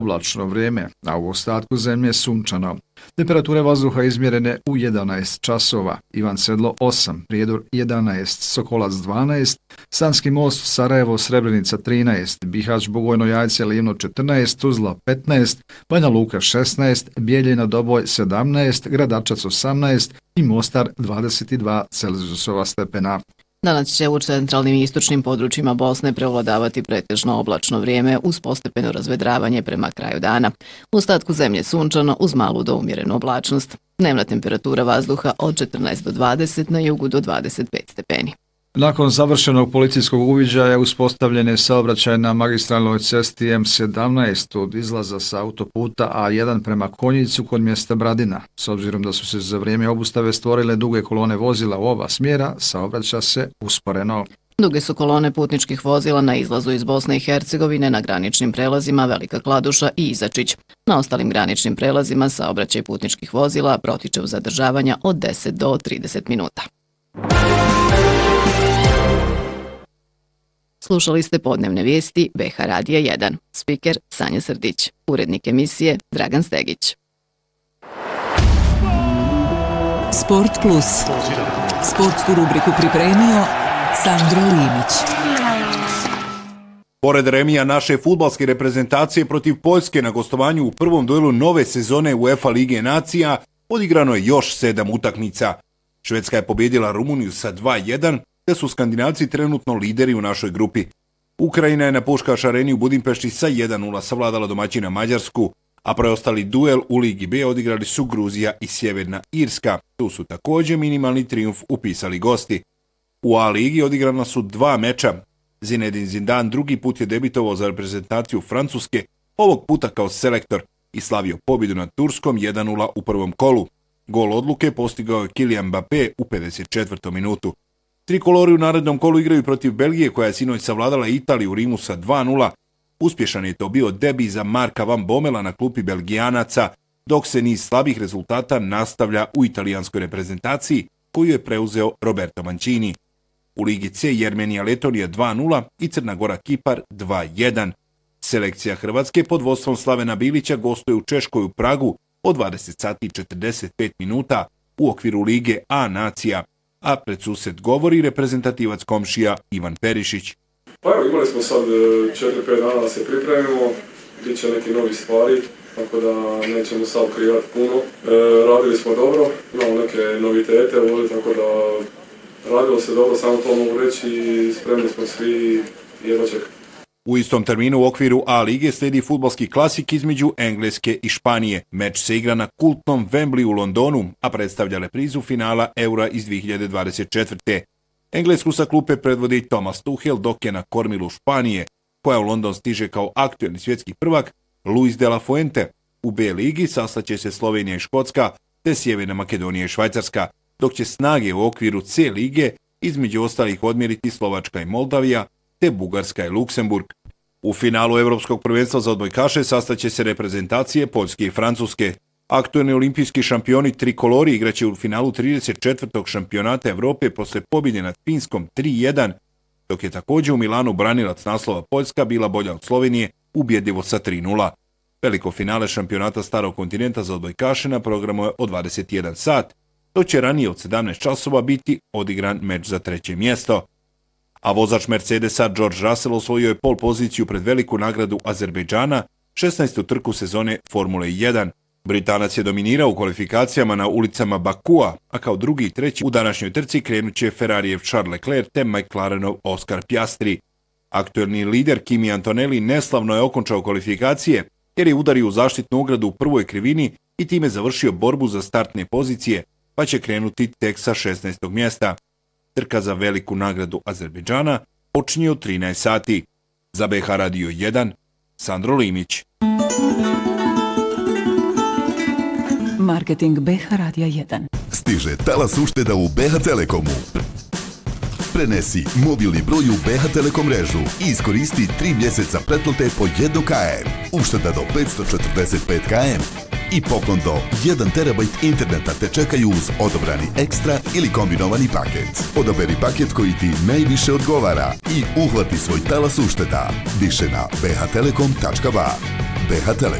oblačno vrijeme, a u ostatku zemlje sunčano. Temperature vazduha izmjerene u 11 časova. Ivan Sedlo 8, Prijedor 11, Sokolac 12, Sanski most, Sarajevo, Srebrenica 13, Bihać, Bugojno Jajce, Livno 14, Tuzla 15, Banja Luka 16, Bijeljina, Doboj 17, Gradačac 18 i Mostar 22 Celzijusova stepena. Danas će u centralnim i istočnim područjima Bosne prevladavati pretežno oblačno vrijeme uz postepeno razvedravanje prema kraju dana. U ostatku zemlje sunčano uz malu do umjerenu oblačnost. Dnevna temperatura vazduha od 14 do 20, na jugu do 25 stepeni. Nakon završenog policijskog uviđaja uspostavljen je saobraćaj na magistralnoj cesti M17 od izlaza sa autoputa A1 prema Konjicu kod mjesta Bradina. S obzirom da su se za vrijeme obustave stvorile duge kolone vozila u oba smjera, saobraća se usporeno. Duge su kolone putničkih vozila na izlazu iz Bosne i Hercegovine na graničnim prelazima Velika Kladuša i Izačić. Na ostalim graničnim prelazima saobraćaj putničkih vozila protiče u zadržavanja od 10 do 30 minuta. Slušali ste podnevne vijesti BH Radija 1. Spiker Sanja Srdić. Urednik emisije Dragan Stegić. Sport Plus. Sportsku rubriku pripremio Sandro Limić. Pored remija naše fudbalske reprezentacije protiv Poljske na gostovanju u prvom duelu nove sezone UEFA Lige nacija, odigrano je još 7 utakmica. Švedska je pobjedila Rumuniju sa 2:1, te su Skandinavci trenutno lideri u našoj grupi. Ukrajina je na Puškaš areni u Budimpešti sa 1:0 savladala domaćina Mađarsku, a preostali duel u Ligi B odigrali su Gruzija i Sjeverna Irska. Tu su također minimalni trijumf upisali gosti. U A ligi odigrana su 2 meča. Zinedine Zidane drugi put je debitovao za reprezentaciju Francuske, ovog puta kao selektor, i slavio pobjedu nad Turskom 1:0 u prvom kolu. Gol odluke postigao je Kylian Mbappé u 54. minutu. Trikolori u narednom kolu igraju protiv Belgije, koja je sinoć savladala Italiju u Rimu sa 2:0. Uspješan je to bio debi za Marka Van Bommela na klupi Belgijanaca, dok se niz slabih rezultata nastavlja u italijanskoj reprezentaciji, koju je preuzeo Roberto Mancini. U Ligi C Jermenija Letonija 2:0 i Crna Gora Kipar 2:1. Selekcija Hrvatske pod vodstvom Slavena Bilića gostuje u Češkoj u Pragu od 20:45 u okviru Lige A nacija, a pred susret govori reprezentativac komšija Ivan Perišić. Pa evo, imali smo sad 4-5 dana da se pripremimo, bit će neki novi stvari, tako da nećemo sad krivati puno. Radili smo dobro, imamo neke novitete ovdje, tako da radilo se dobro, samo to mogu reći i spremni smo svi jedva čekati. U istom terminu u okviru A lige slijedi fudbalski klasik između Engleske i Španije. Meč se igra na kultnom Wembley u Londonu, a predstavlja reprizu finala Eura iz 2024. Englesku sa klupe predvodi Thomas Tuchel, dok je na kormilu Španije, koja u London stiže kao aktuelni svjetski prvak, Luis de la Fuente. U B ligi sastaće se Slovenija i Škotska, te Sjeverna Makedonija i Švajcarska, dok će snage u okviru C lige između ostalih odmjeriti Slovačka i Moldavija, te Bugarska i Luksemburg. U finalu Evropskog prvenstva za odbojkaše sastaće se reprezentacije Poljske i Francuske. Aktuelni olimpijski šampioni trikolori igraće u finalu 34. šampionata Evrope posle pobjede nad Finskom 3:1, dok je također u Milanu branilac naslova Poljska bila bolja od Slovenije ubjedljivo sa 3:0. Veliko finale šampionata Starog kontinenta za odbojkaše na programu je od 21 sat, dok će ranije od 17 časova biti odigran meč za 3. mjesto. A vozač Mercedesa George Russell osvojio je pol poziciju pred veliku nagradu Azerbejdžana, 16. trku sezone Formule 1. Britanac je dominirao u kvalifikacijama na ulicama Bakua, a kao drugi i treći u današnjoj trci krenut će Ferrarijev Charles Leclerc te McLarenov Oscar Piastri. Aktuelni lider Kimi Antonelli neslavno je okončao kvalifikacije jer je udario u zaštitnu ogradu u prvoj krivini i time završio borbu za startne pozicije, pa će krenuti tek sa 16. mjesta. Trka za veliku nagradu Azerbejdžana počinje u 13 sati. Za BH Radio 1, Sandro Limić. Marketing BH Radija 1. Stiže talas ušteda u BH Telekomu. Prenesi mobilni broj u BH Telekom mrežu i iskoristi 3 mjeseca pretplate po 1 km. Ušteda do 545 km i poklon do 1 terabajt interneta te čekaju uz odobrani ekstra ili kombinovani paket. Odaberi paket koji ti najviše odgovara i uhvati svoj talas ušteda. Više na bhtelekom.ba. BH Telekom.